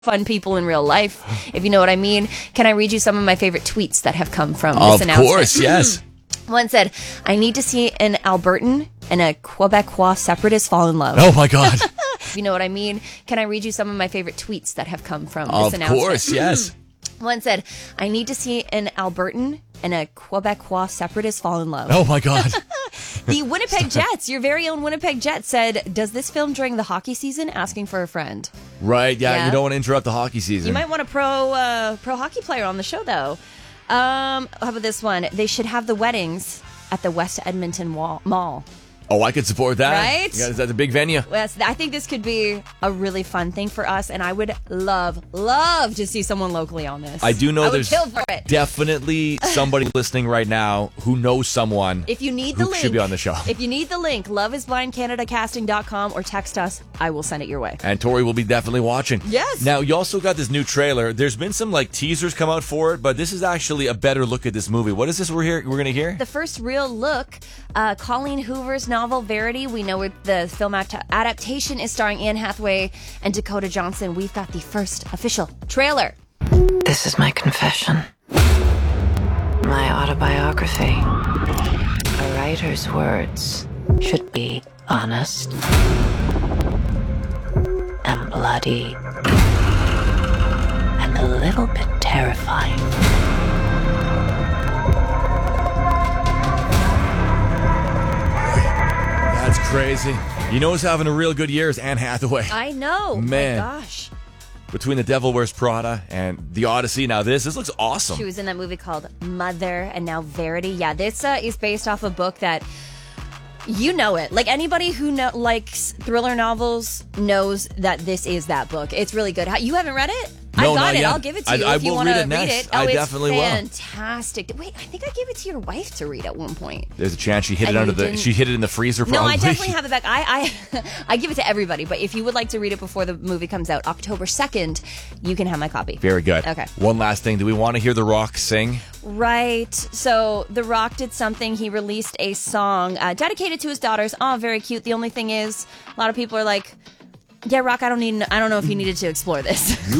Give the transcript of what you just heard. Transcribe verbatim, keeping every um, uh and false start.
fun people in real life, if you know what I mean. Can I read you some of my favorite tweets that have come from of this announcement? Of course, yes. One said, I need to see an Albertan and a Quebecois separatist fall in love. Oh, my God. You know what I mean? Can I read you some of my favorite tweets that have come from of this announcement? Of course, yes. One said, I need to see an Albertan and a Quebecois separatist fall in love. Oh, my God. The Winnipeg Jets, your very own Winnipeg Jets, said, does this film during the hockey season? Asking for a friend. Right, yeah, Yeah. you don't want to interrupt the hockey season. You might want a pro uh, pro hockey player on the show, though. Um, how about this one? They should have the weddings at the West Edmonton Wall- Mall. Oh, I could support that. Right? Yeah, that's a big venue. Yes, I think this could be a really fun thing for us, and I would love, love to see someone locally on this. I do know I would there's kill for it. definitely somebody listening right now who knows someone If you need the who link, should be on the show. If you need the link, love is blind canada casting dot com or text us. I will send it your way. And Tori will be definitely watching. Yes. Now, you also got this new trailer. There's been some like teasers come out for it, but this is actually a better look at this movie. What is this we're here? We're going to hear? The first real look, uh, Colleen Hoover's novel Verity. We know it, the film apt- adaptation is starring Anne Hathaway and Dakota Johnson. We've got the first official trailer. This is my confession. My autobiography. A writer's words should be honest and bloody and a little bit terrifying. That's crazy. You know who's having a real good year is Anne Hathaway. I know. Man. My gosh. Between The Devil Wears Prada and The Odyssey, now this, this looks awesome. She was in that movie called Mother and now Verity. Yeah, this uh, is based off a book that, you know it. Like anybody who know, likes thriller novels knows that this is that book. It's really good. How, you haven't read it? No, I got not it. yet. I'll give it to I- you I if you will want to read read it next. it. Oh, I it's definitely will. fantastic. Wait, I think I gave it to your wife to read at one point. There's a chance she hid And it under you the. didn't- She hid it in the freezer. Probably. No, I definitely have it back. I, I I give it to everybody, but if you would like to read it before the movie comes out, October second, you can have my copy. Very good. Okay. One last thing. Do we want to hear The Rock sing? Right. So The Rock did something. He released a song uh, dedicated to his daughters. Oh, very cute. The only thing is, a lot of people are like, yeah, Rock, I don't need. I don't know if you needed to explore this.